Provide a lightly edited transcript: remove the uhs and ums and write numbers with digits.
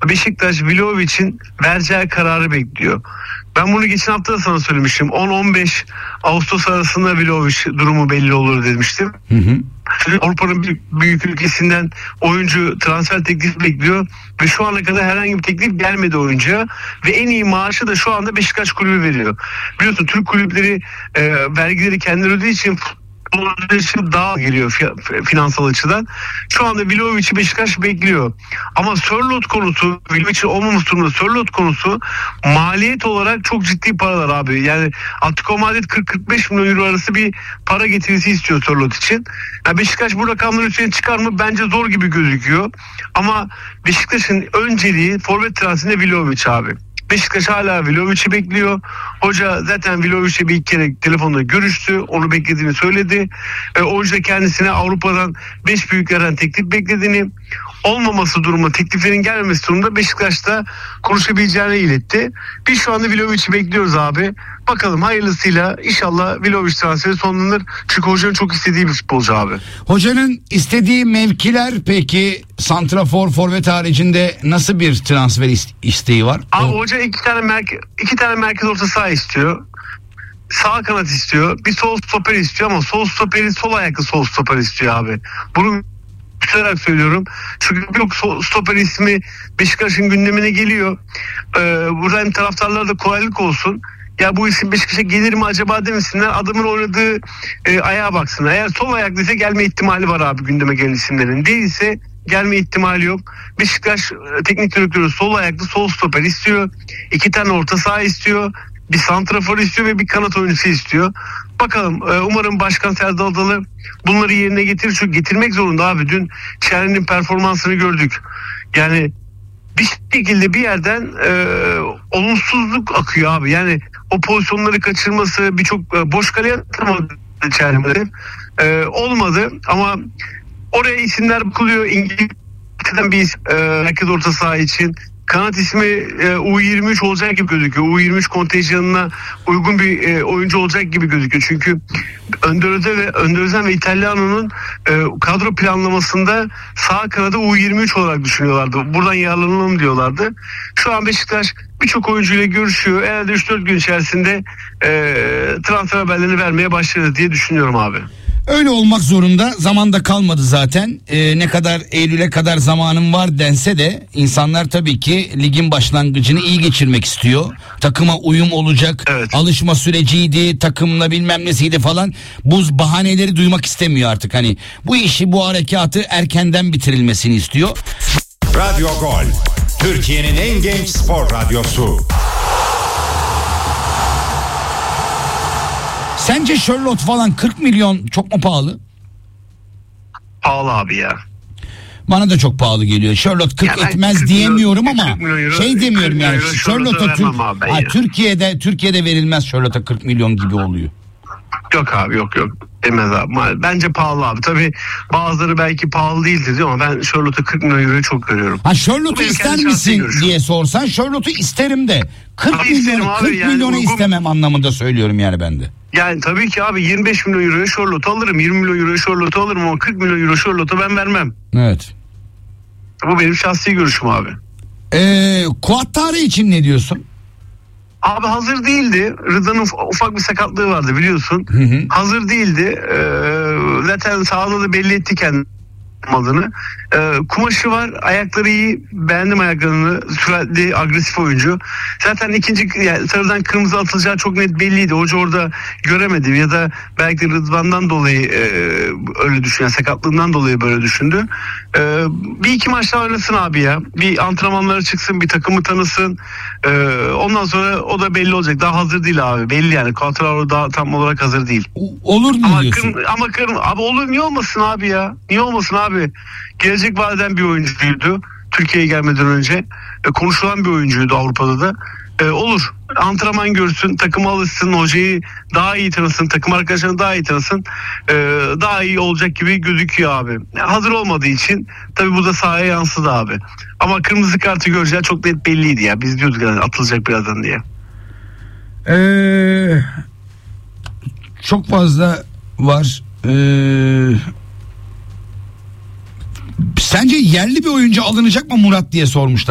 Beşiktaş Vlahovic'in vereceği kararı bekliyor. Ben bunu geçen hafta da sana söylemiştim. 10-15 Ağustos arasında Vlahovic durumu belli olur demiştim. Avrupa'nın büyük ülkesinden oyuncu transfer teklifi bekliyor ve şu ana kadar herhangi bir teklif gelmedi oyuncuya ve en iyi maaşı da şu anda Beşiktaş kulübü veriyor. Biliyorsun Türk kulüpleri vergileri kendileri ödediği için daha geliyor finansal açıdan. Şu anda Vlahovic'i Beşiktaş bekliyor. Ama Sörloth konusu, Vlahovic'in olmaması durumunda Sörloth konusu maliyet olarak çok ciddi paralar abi. Yani Atletico Madrid 40-45 milyon euro arası bir para getirisi istiyor Sörloth için. Yani Beşiktaş bu rakamların üstüne çıkar mı? Bence zor gibi gözüküyor. Ama Beşiktaş'ın önceliği forvet transferinde Vlahovic abi. Beşiktaş hala Vlahovic'i bekliyor. Hoca zaten Vlahovic'le bir iki kere telefonda görüştü. Onu beklediğini söyledi. Oyuncu da kendisine Avrupa'dan 5 büyüklerden teklif beklediğini, olmaması durumunda, tekliflerin gelmemesi durumunda Beşiktaş'ta konuşabileceğini iletti. Biz şu anda Vlahovic'i bekliyoruz abi. Bakalım hayırlısıyla inşallah Vlahovic transferi sonlanır. Çünkü hocanın çok istediği bir futbolcu abi. Hocanın istediği mevkiler peki santrafor, forvet haricinde nasıl bir transfer isteği var? Abi hoca iki tane merkez orta saha istiyor. Sağ kanat istiyor. Bir sol stoper istiyor ama sol ayaklı sol stoper istiyor abi. Bunu üzülerek söylüyorum. Çünkü yok stoper ismi Beşiktaş'ın gündemine geliyor. Buradan taraftarlara da kolaylık olsun. Ya bu isim Beşiktaş'a gelir mi acaba demesinler. Adamın oynadığı ayağa baksınlar. Eğer sol ayaklıysa gelme ihtimali var abi gündeme gelen isimlerin. Değilse gelme ihtimali yok. Beşiktaş teknik direktörü sol ayaklı sol stoper istiyor. 2 tane orta saha istiyor. Bir santrafor istiyor ve bir kanat oyuncusu istiyor. Bakalım umarım Başkan Serdal Adalı bunları yerine getirir. Çünkü getirmek zorunda abi. Dün Şener'in performansını gördük. Yani bir şekilde bir yerden olumsuzluk akıyor abi. Yani o pozisyonları kaçırması, birçok boş kaleye atamadı Şener'de. Olmadı ama oraya isimler bakılıyor. İngiltere'den bir herkes orta saha için. Kanat ismi U23 olacak gibi gözüküyor. U23 kontenjanına uygun bir oyuncu olacak gibi gözüküyor. Çünkü Önder Özen ve İtalyano'nun kadro planlamasında sağ kanadı U23 olarak düşünüyorlardı. Buradan yararlanalım diyorlardı. Şu an Beşiktaş birçok oyuncuyla görüşüyor. Herhalde 3-4 gün içerisinde transfer haberlerini vermeye başladı diye düşünüyorum abi. Öyle olmak zorunda. Zamanda kalmadı zaten. Ne kadar Eylül'e kadar zamanım var dense de insanlar tabii ki ligin başlangıcını iyi geçirmek istiyor. Takıma uyum olacak. Evet. Alışma süreciydi, takımla bilmem nesiydi falan. Bu bahaneleri duymak istemiyor artık. Hani bu işi, bu harekatı erkenden bitirilmesini istiyor. Radyo Gol, Türkiye'nin en genç spor radyosu. Sence Sörloth falan 40 milyon çok mu pahalı? Pahalı abi ya. Bana da çok pahalı geliyor. Sörloth 40 etmez diyemiyorum ama şey demiyorum yani. Sörloth'a Türkiye'de verilmez, Sörloth'a 40 milyon gibi oluyor. Yok abi yok. Demez abi. Bence pahalı abi. Tabii bazıları belki pahalı değildir diyor ama ben Sörloth'a 40 milyon euroyu çok görüyorum. Sörloth'u ister misin diye sorsan Sörloth'u isterim de 40 milyona istemem anlamında söylüyorum yani ben de. Yani tabii ki abi 25 milyon euroya Sörloth'u alırım. 20 milyon euroya Sörloth'u alırım ama 40 milyon euro Sörloth'u ben vermem. Evet. Bu benim şahsi görüşüm abi. Kuattari için ne diyorsun? Abi hazır değildi. Rıda'nın ufak bir sakatlığı vardı biliyorsun. Hı. Hazır değildi. Zaten sahada da belli etti kendini adını. Kumaşı var, ayakları iyi, beğendim ayaklarını, süratli, agresif oyuncu. Zaten yani sarıdan kırmızı atılacağı çok net belliydi. Hoca orada göremedi ya da belki de Rıdvan'dan dolayı öyle düşünüyor, sakatlığından dolayı böyle düşündü. Bir iki maç daha oynasın abi ya. Bir antrenmanlara çıksın, bir takımı tanısın. Ondan sonra o da belli olacak. Daha hazır değil abi. Belli yani. Cuadrado daha tam olarak hazır değil. Olur mu diyorsun? Abi olur, niye olmasın abi ya? Niye olmasın abi? Gelecek vadeden bir oyuncuydu. Türkiye'ye gelmeden önce. Konuşulan bir oyuncuydu Avrupa'da da. Olur. Antrenman görsün, takıma alışsın, hocayı daha iyi tanısın, takım arkadaşlarını daha iyi tanısın. Daha iyi olacak gibi gözüküyor abi. Hazır olmadığı için tabii bu da sahaya yansıdı abi. Ama kırmızı kartı göreceği çok net belliydi ya. Biz diyorduk yani atılacak birazdan diye. Çok fazla var. Sence yerli bir oyuncu alınacak mı Murat diye sormuşlar.